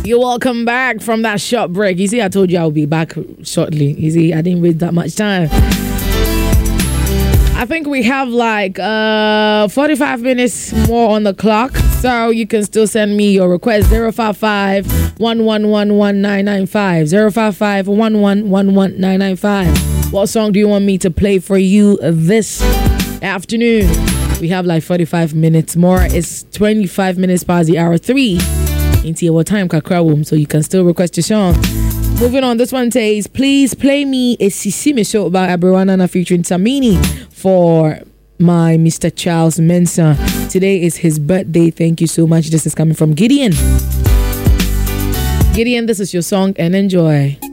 You're welcome back from that short break. You see, I told you I'll be back shortly. You see, I didn't wait that much time. I think we have like 45 minutes more on the clock, so you can still send me your request. 055-1111-995. 055-1111-995. What song do you want me to play for you this afternoon? We have like 45 minutes more. It's 25 minutes past the hour 3 into your time, Kakrawum, so you can still request your song. Moving on, this one says, please play me a Sisime show by Abrawanana featuring Samini for my Mr. Charles Mensah. Today is his birthday. Thank you so much. This is coming from Gideon. Gideon, this is your song and enjoy.